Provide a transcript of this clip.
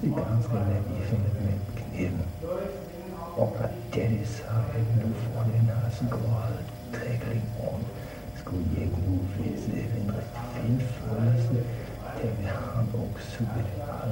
Næste gang skal vi finde med kniven. Og at dette sagde, nu får den hasselgrad trækling om. Skulle jeg nu vise en rigtig fin følelse, tænkte han også ved